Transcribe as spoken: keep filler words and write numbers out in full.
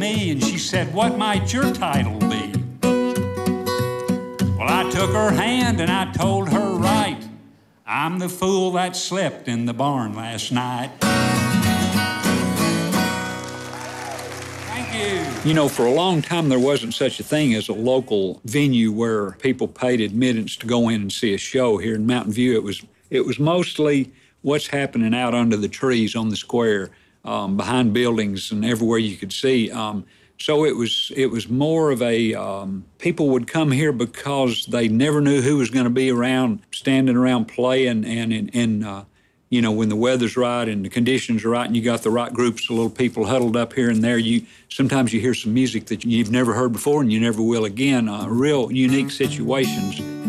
me, and she said, "What might your title be?" Well, I took her hand and I told her right, "I'm the fool that slept in the barn last night." Thank you. You know, for a long time, there wasn't such a thing as a local venue where people paid admittance to go in and see a show. Here in Mountain View, it was it was mostly what's happening out under the trees on the square, um, behind buildings and everywhere you could see. Um, so it was it was more of a, um, people would come here because they never knew who was going to be around, standing around playing, and, and, and uh, you know, when the weather's right and the conditions are right and you got the right groups of little people huddled up here and there, you sometimes you hear some music that you've never heard before and you never will again, uh, real unique situations.